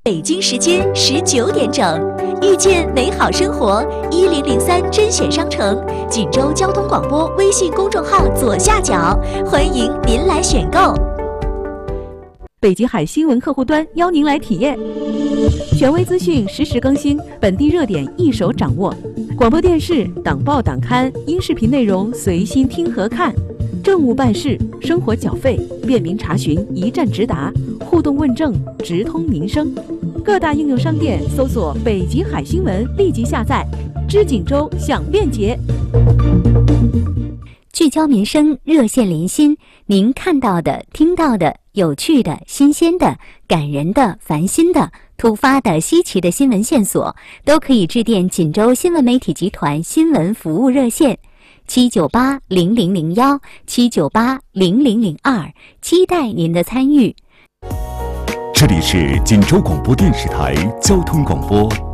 北京时间19点整，遇见美好生活，1003甄选商城，锦州交通广播微信公众号左下角，欢迎您来选购。 北极海新闻客户端邀您来体验，权威资讯实时更新，本地热点一手掌握，广播电视、党报党刊、音视频内容随心听和看，政务办事、生活缴费便民查询一站直达，互动问政直通民生。各大应用商店搜索北极海新闻，立即下载，知锦州享便捷。 聚焦民生，热线连心，您看到的、听到的、有趣的、新鲜的、感人的、烦心的、突发的、稀奇的新闻线索，都可以致电锦州新闻媒体集团新闻服务热线7980001 7980002，期待您的参与。 这里是锦州广播电视台交通广播